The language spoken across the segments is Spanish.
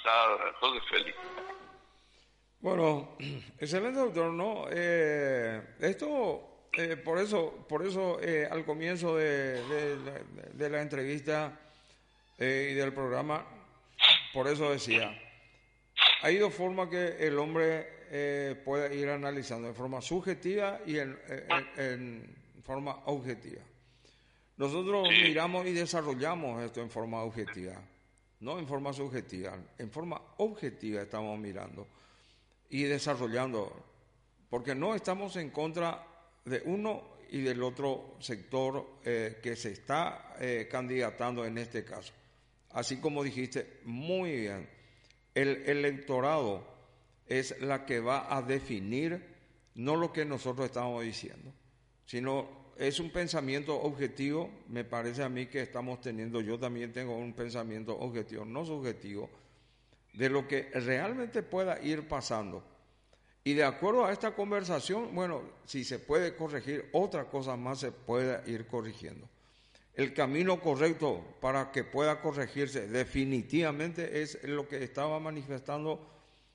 amistad, José Félix. Bueno, excelente, doctor, ¿no? Por eso al comienzo de la entrevista y del programa, por eso decía, hay dos formas que el hombre puede ir analizando, en forma subjetiva y en forma objetiva. Nosotros miramos y desarrollamos esto en forma objetiva, no en forma subjetiva, en forma objetiva estamos mirando y desarrollando, porque no estamos en contra de uno y del otro sector que se está candidatando en este caso. Así como dijiste, muy bien, el electorado es la que va a definir no lo que nosotros estamos diciendo, sino es un pensamiento objetivo. Me parece a mí que estamos teniendo, yo también tengo un pensamiento objetivo, no subjetivo, de lo que realmente pueda ir pasando. Y de acuerdo a esta conversación, bueno, si se puede corregir, otra cosa más se puede ir corrigiendo. El camino correcto para que pueda corregirse definitivamente es lo que estaba manifestando,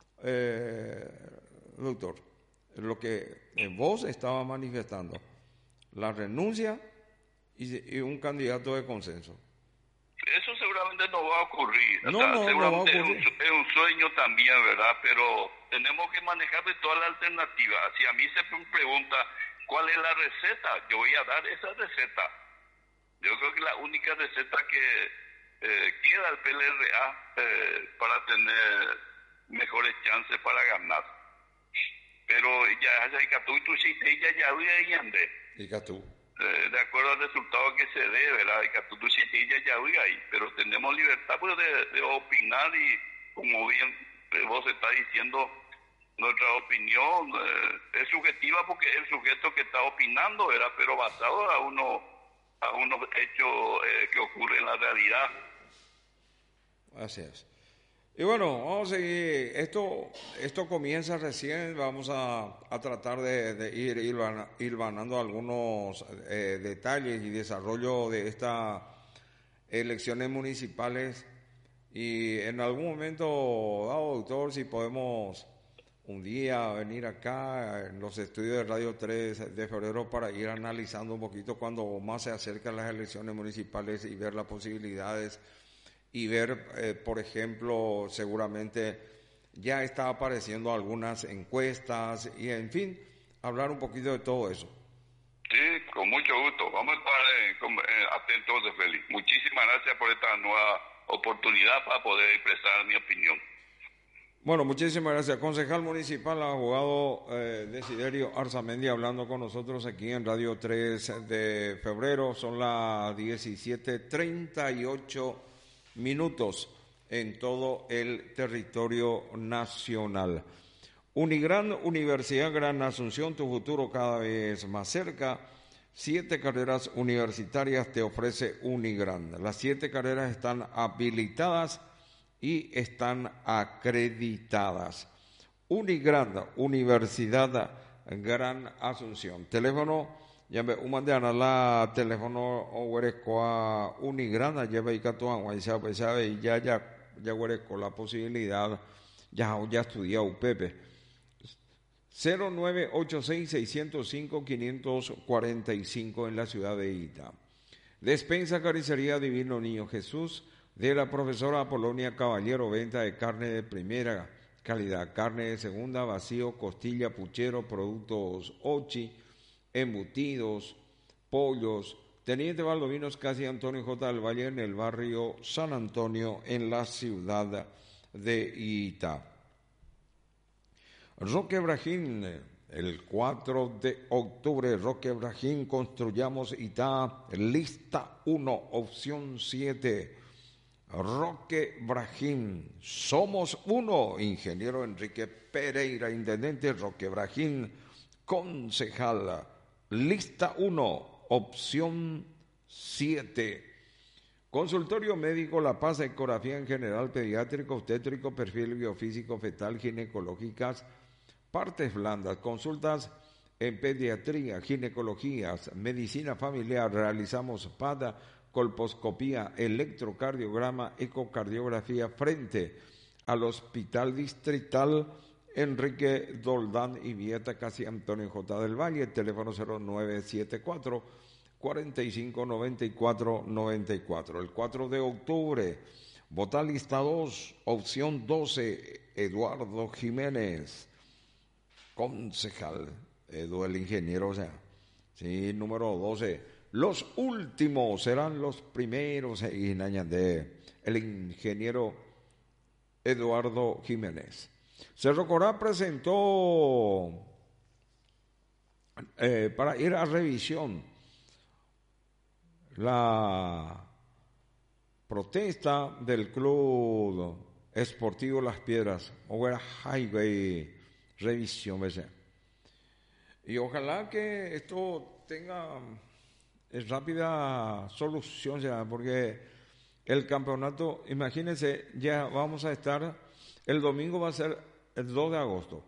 doctor, lo que vos estaba manifestando, la renuncia y un candidato de consenso. Eso seguramente no va a ocurrir. No va a ocurrir. Es un sueño también, ¿verdad? Pero tenemos que manejar de todas las alternativas. Si a mí se me pregunta cuál es la receta, yo voy a dar esa receta. Yo creo que la única receta que queda al PLRA para tener mejores chances para ganar. Pero ya hay que tú sí ya voy a ir de acuerdo al resultado que se dé, ¿verdad? Pero tenemos libertad pues, de opinar y, como bien vos estás diciendo, nuestra opinión es subjetiva porque es el sujeto que está opinando, ¿verdad? Pero basado a unos hechos que ocurren en la realidad. Así es. Y bueno, vamos a seguir. Esto comienza recién. Vamos a tratar de ir hilvanando algunos detalles y desarrollo de estas elecciones municipales. Y en algún momento dado, doctor, si podemos un día venir acá en los estudios de Radio 3 de febrero para ir analizando un poquito cuando más se acercan las elecciones municipales y ver las posibilidades. Y ver, por ejemplo, seguramente ya está apareciendo algunas encuestas y, en fin, hablar un poquito de todo eso. Sí, con mucho gusto. Vamos a estar atentos, de Félix. Muchísimas gracias por esta nueva oportunidad para poder expresar mi opinión. Bueno, muchísimas gracias. Concejal municipal, abogado Desiderio Arzamendi, hablando con nosotros aquí en Radio 3 de febrero. Son las 17:38 minutos en todo el territorio nacional. Unigran, Universidad Gran Asunción, tu futuro cada vez más cerca. 7 carreras universitarias te ofrece Unigran. Las 7 carreras están habilitadas y están acreditadas. Unigran, Universidad Gran Asunción. Teléfono llame umandana la teléfono huerecoa Unigrana lleva y catuan sabe y ya huereco la posibilidad ya estudia UPP 0986-605-545 en la ciudad de Ita. Despensa Carnicería Divino Niño Jesús de la profesora Apolonia Caballero, venta de carne de primera calidad, carne de segunda, vacío, costilla, puchero, productos ochi, embutidos, pollos. Teniente Valdovinos Casi Antonio J. del Valle en el barrio San Antonio en la ciudad de Ita. Roque Brajín, el 4 de octubre, Roque Brajín, construyamos Ita, lista 1, opción 7. Roque Brajín, somos uno. Ingeniero Enrique Pereira, intendente. Roque Brajín, concejal. Lista 1, opción 7. Consultorio médico La Paz, ecografía en general, pediátrico, obstétrico, perfil biofísico, fetal, ginecológicas, partes blandas, consultas en pediatría, ginecologías, medicina familiar, realizamos PADA, colposcopía, electrocardiograma, ecocardiografía frente al Hospital Distrital Enrique Doldán y Vieta, casi Antonio J. del Valle, teléfono 0974 45 94 94. El 4 de octubre, vota lista 2, opción 12, Eduardo Jiménez, concejal, el ingeniero, o sea, sí, número 12. Los últimos serán los primeros, de el ingeniero Eduardo Jiménez. Cerro Corá presentó para ir a revisión la protesta del Club Esportivo Las Piedras. Ahora highway revisión, ¿ves? Y ojalá que esto tenga rápida solución, ya, porque el campeonato, imagínense, ya vamos a estar, el domingo va a ser el 2 de agosto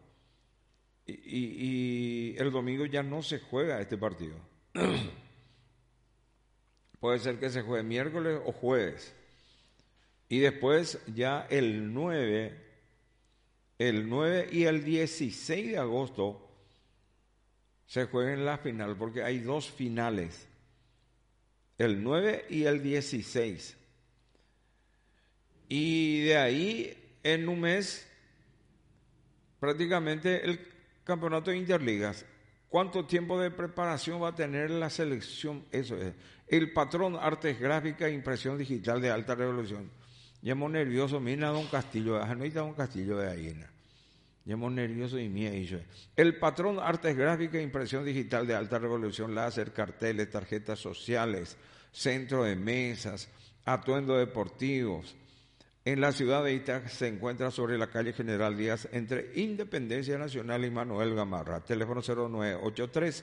y el domingo ya no se juega este partido. Puede ser que se juegue miércoles o jueves. Y después ya el 9 y el 16 de agosto se jueguen la final, porque hay dos finales, el 9 y el 16. Y de ahí, en un mes, prácticamente el campeonato de Interligas. ¿Cuánto tiempo de preparación va a tener la selección? Eso es. El patrón Artes Gráficas e Impresión Digital de Alta Resolución. Llamo nervioso, mira don Castillo, no está don Castillo de ahí. Llamo nervioso y mía hizo. El patrón Artes Gráficas e Impresión Digital de Alta Resolución, láser, carteles, tarjetas sociales, centro de mesas, atuendos deportivos. En la ciudad de Itá se encuentra sobre la calle General Díaz entre Independencia Nacional y Manuel Gamarra. Teléfono 0983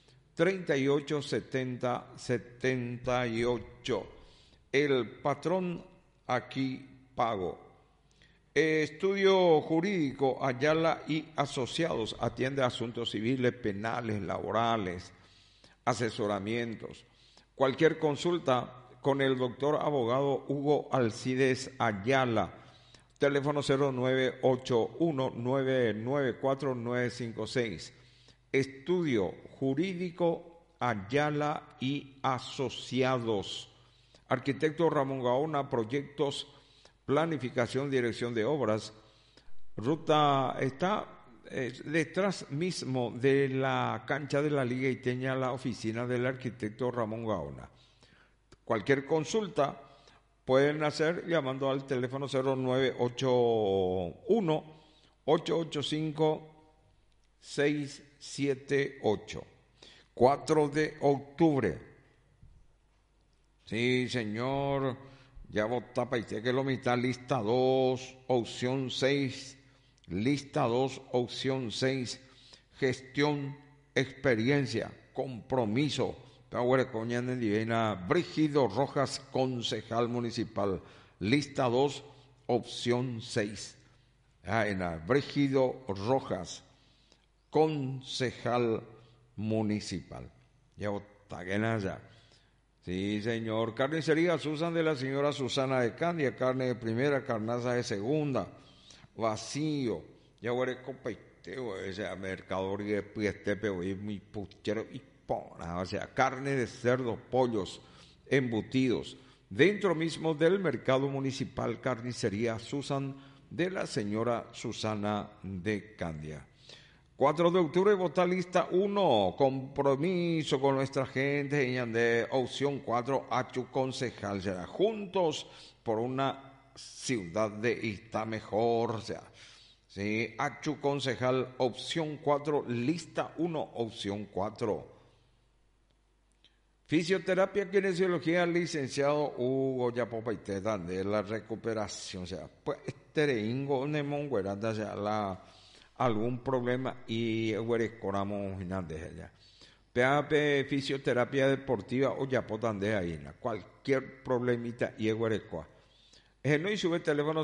3870 78. El patrón aquí pago. Estudio Jurídico Ayala y Asociados atiende asuntos civiles, penales, laborales, asesoramientos. Cualquier consulta con el doctor abogado Hugo Alcides Ayala, teléfono 0981-994-956. Estudio Jurídico Ayala y Asociados. Arquitecto Ramón Gaona, proyectos, planificación, dirección de obras. Ruta está detrás mismo de la cancha de la Liga Iteña, la oficina del arquitecto Ramón Gaona. Cualquier consulta pueden hacer llamando al teléfono 0981-885-678. 4 de octubre. Sí, señor, ya vota para usted que lo mitad, lista 2, opción 6, lista 2, opción 6, gestión, experiencia, compromiso. Brígido Rojas, concejal municipal. Lista 2, opción 6. Brígido Rojas, concejal municipal. Ya ya. Sí, señor. Carnicería Susan de la señora Susana de Candia. Carne de primera, carnaza de segunda. Vacío. Ya huele copeiteo ese mercador y de Piestepe, muy puchero y o sea, carne de cerdo, pollos, embutidos, dentro mismo del mercado municipal. Carnicería Susan de la señora Susana de Candia. 4 de octubre, votar lista 1, compromiso con nuestra gente, de opción 4, Achu concejal, será juntos por una ciudad de Itá mejor, o sea, sí, Achu concejal, opción 4, lista 1, opción 4. Fisioterapia, kinesiología, licenciado Hugo Yapopaiteta de la recuperación, o sea, pues ingo nemonguerata, o sea, algún problema y huerecoramos de allá. PAP, fisioterapia deportiva o yapotande ahí, cualquier problemita y huerecoa. No y sube teléfono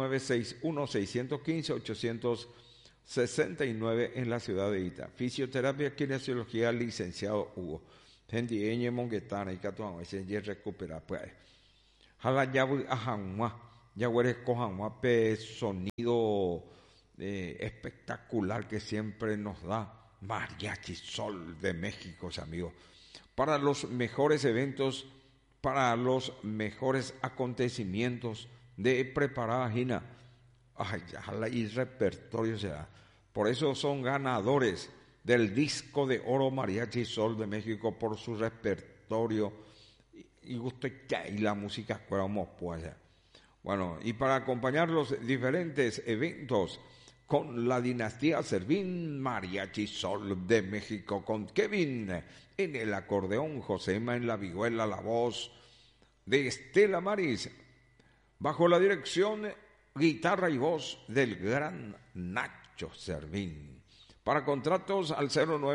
0961-615-869 en la ciudad de Ita. Fisioterapia, kinesiología, licenciado Hugo. Gente monguetana y catuan ese ya recupera pues. Jala ya voy a janwa Yagueres Cojamuape, sonido espectacular que siempre nos da Mariachi Sol de México, amigos. Para los mejores eventos, para los mejores acontecimientos de preparada Gina. Ay, y repertorio será. Por eso son ganadores del disco de oro Mariachi Sol de México por su repertorio y gusto y la música escuela pues. Bueno, y para acompañar los diferentes eventos con la dinastía Servín, Mariachi Sol de México, con Kevin en el acordeón, Josema en la vihuela, la voz de Estela Maris, bajo la dirección, guitarra y voz del gran Nacho Servín. Para contratos al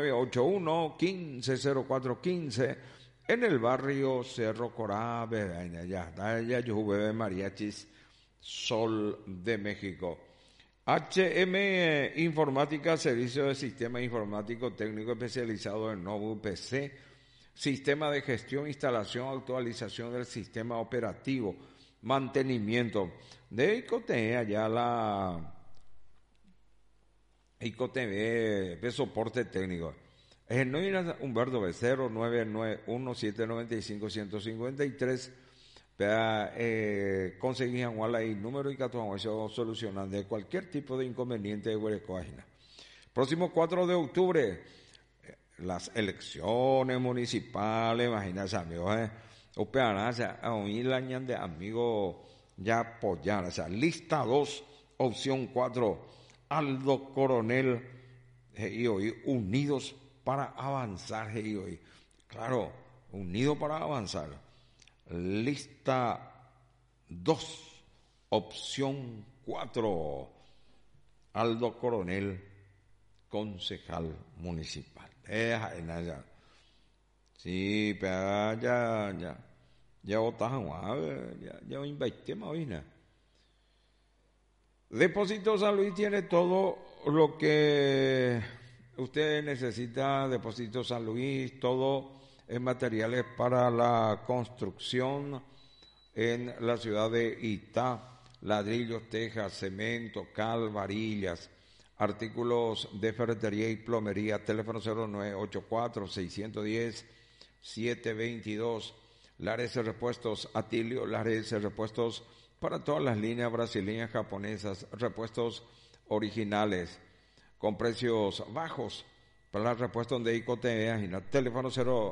0981-150415 en el barrio Cerro Corá, ya yo jugué Mariachis Sol de México. HM Informática, servicio de sistema informático técnico especializado en notebook PC, sistema de gestión, instalación, actualización del sistema operativo, mantenimiento de ICOT, allá la ICOTV de soporte técnico. Es el Humberto Becero, 991-795-153. Conseguían y número y catuación solucionan de cualquier tipo de inconveniente de Huerecoagina. Próximo 4 de octubre, las elecciones municipales, imagínense, amigos, a oír la de amigos ya apoyar, lista 2, opción 4, Aldo Coronel, y hoy, unidos para avanzar, y hoy, claro, unidos para avanzar. Lista 2, opción 4, Aldo Coronel, concejal municipal. Sí, pero ya votaron, ya investimos hoy, ¿no? Depósito San Luis tiene todo lo que usted necesita. Depósito San Luis, todo en materiales para la construcción en la ciudad de Itá, ladrillos, tejas, cemento, cal, varillas, artículos de ferretería y plomería. Teléfono 0984-610-722. Lares de repuestos Atilio, Lares de repuestos para todas las líneas brasileñas, japonesas, repuestos originales con precios bajos para el repuesto de ICOTE. Teléfono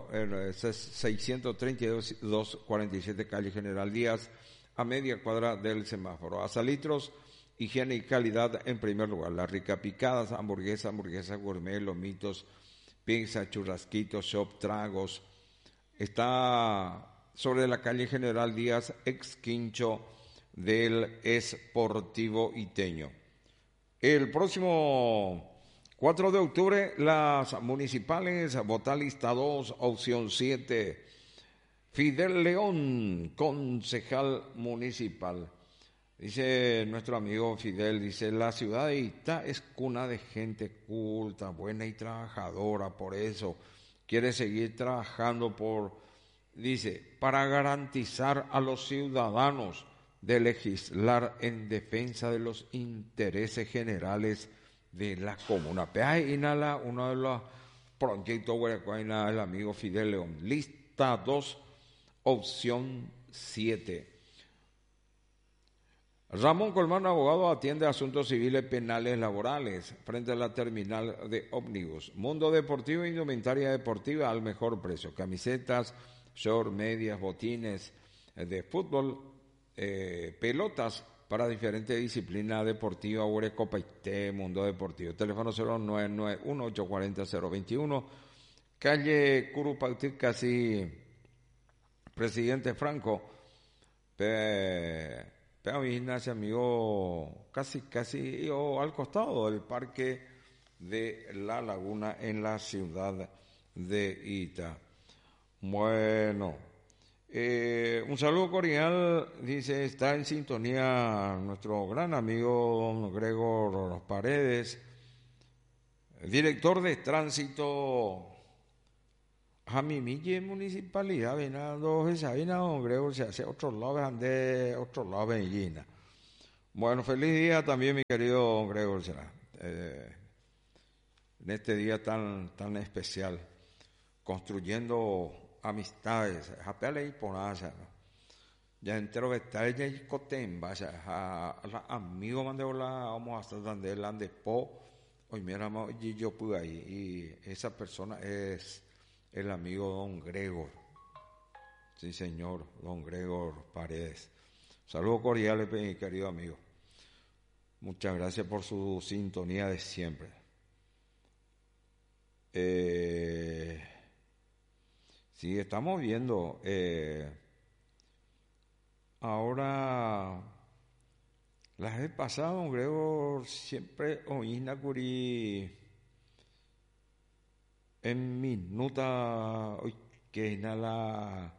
632-47 calle General Díaz, a media cuadra del semáforo. Azalitros, higiene y calidad en primer lugar. Las ricas picadas, hamburguesa gourmet, lomitos, pizza, churrasquitos, shop, tragos. Está sobre la calle General Díaz, ex quincho del Esportivo Iteño. El próximo 4 de octubre, las municipales, vota lista 2, opción 7, Fidel León, concejal municipal. Dice nuestro amigo Fidel, dice, la ciudad de Itá es cuna de gente culta, buena y trabajadora, por eso quiere seguir trabajando para garantizar a los ciudadanos de legislar en defensa de los intereses generales de la comuna. Inhala, uno de los proyectos huerecuaina del amigo Fidel León. Lista 2, opción 7. Ramón Colmán, abogado, atiende asuntos civiles, penales, laborales, frente a la terminal de ómnibus. Mundo deportivo e indumentaria deportiva al mejor precio. Camisetas, short, medias, botines de fútbol, pelotas para diferentes disciplinas deportivas, Copa IT, Mundo Deportivo. Teléfono 0991-840-021, calle Curupauti, casi Presidente Franco, Ignacio, amigo, casi al costado del Parque de la Laguna en la ciudad de Itá. Bueno, un saludo cordial, dice, está en sintonía nuestro gran amigo don Gregor Paredes, director de tránsito Jamimille Municipalidad, don Gregor, se hace otro lado de Medellín. Bueno, feliz día también, mi querido Gregor, en este día tan especial, construyendo amistades, japele y ponaza, ya entero que está ella y cotemba, a los amigos mande hola, vamos hasta donde él ande po, hoy mira, y yo pude ahí, y esa persona es el amigo don Gregor, sí señor, don Gregor Paredes. Saludos cordiales, mi querido amigo. Muchas gracias por su sintonía de siempre. Sí, estamos viendo. Ahora, la vez pasada, don Gregor, siempre oína curi en minuta, hoy que es la.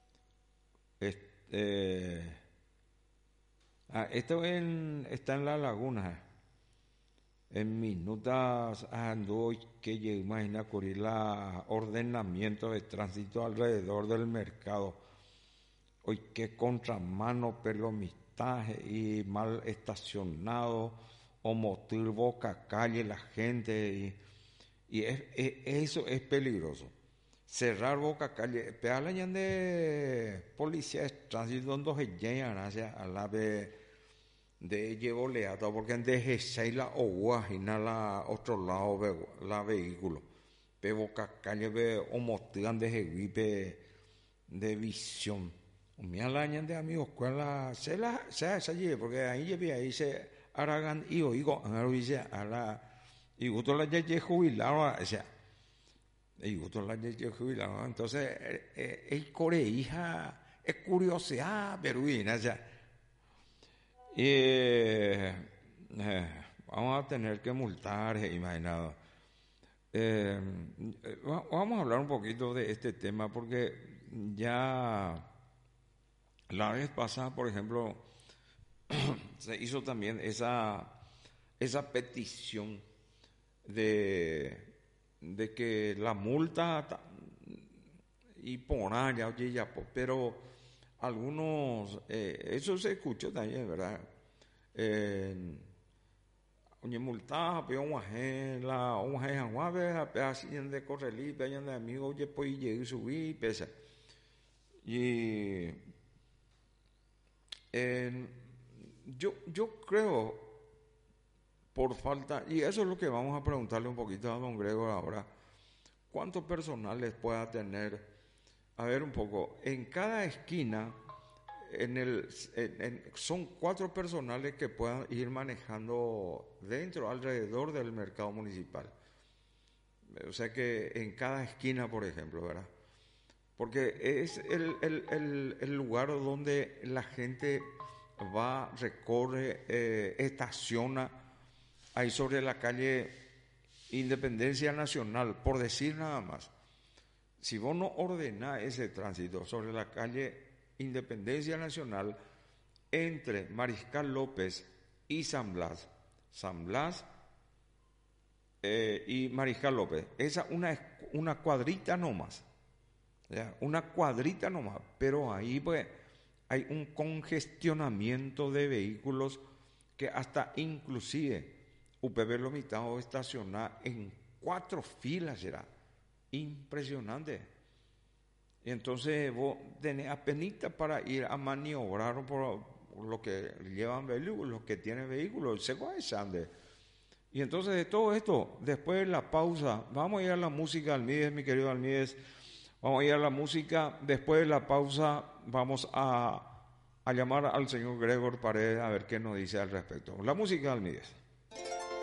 Esto está en la laguna. En minutas ando que yo imagina cubrir la ordenamiento de tránsito alrededor del mercado. Hoy que contramano, perlomistaje y mal estacionado, o motil boca calle la gente eso es peligroso. Cerrar boca calle, pegarle ya de policía de tránsito donde llegan hacia a la de llevo leata porque en de la o la otro lado la vehículo pe boca calle ve o motivan de jeguipe de visión mi alaña de amigos cuál se allí porque ahí se aragan y oigo a la y gusto la ye jubilado o sea y gusto la ye jubilado entonces el coreija es curiosidad peruina o sea vamos a tener que multar, imaginado. Vamos a hablar un poquito de este tema porque ya la vez pasada, por ejemplo, se hizo también esa petición de que la multa y poner ya, oye, ya, pero algunos, eso se escuchó también, ¿verdad? Oye, multa, pero un agente así de correlí, peñan de amigos, oye, pues llegué subí, pesa. Y yo creo, por falta, y eso es lo que vamos a preguntarle un poquito a don Gregor ahora, ¿cuántos personales pueda tener? A ver un poco, en cada esquina son 4 personales que puedan ir manejando alrededor del mercado municipal. O sea que en cada esquina, por ejemplo, ¿verdad? Porque es el lugar donde la gente va, recorre, estaciona, ahí sobre la calle Independencia Nacional, por decir nada más. Si vos no ordenás ese tránsito sobre la calle Independencia Nacional entre Mariscal López y San Blas y Mariscal López, esa una cuadrita nomás, ¿ya? Una cuadrita nomás, pero ahí pues hay un congestionamiento de vehículos que hasta inclusive UPB lo mitad estacionar en 4 filas será. Impresionante. Y entonces vos tenés apenita para ir a maniobrar por lo que llevan vehículos, los que tienen vehículos, se guaysan. Y entonces de todo esto, después de la pausa, vamos a ir a la música, Almides, mi querido Almides, vamos a ir a la música, después de la pausa vamos a llamar al señor Gregor Paredes a ver qué nos dice al respecto. La música, Almides.